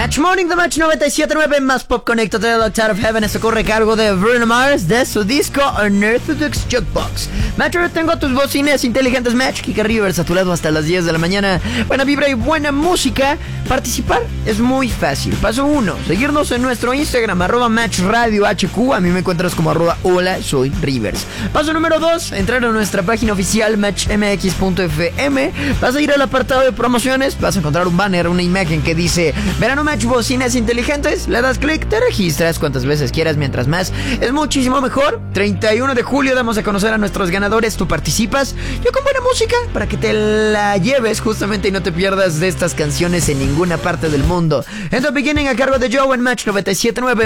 Match Morning de Match 97.9 más Pop Connected de Doctor of Heaven. Esto corre a cargo de Bruno Mars de su disco Unorthodox Jukebox. Match, ahora tengo tus bocinas inteligentes. Match, Kika Rivers a tu lado hasta las 10 de la mañana. Buena vibra y buena música. Participar es muy fácil. Paso 1, seguirnos en nuestro Instagram @MatchRadioHQ. A mí me encuentras como @hola soy Rivers. Paso número 2, entrar a nuestra página oficial matchmx.fm. Vas a ir al apartado de promociones, vas a encontrar un banner, una imagen que dice Verano Match Bocinas Inteligentes. Le das clic, te registras cuantas veces quieras, mientras más es muchísimo mejor. 31 de julio damos a conocer a nuestros ganadores. Tú participas, yo con buena música para que te la lleves justamente y no te pierdas de estas canciones en ninguna parte del mundo. En The Beginning a cargo de Joe en Match 97.9.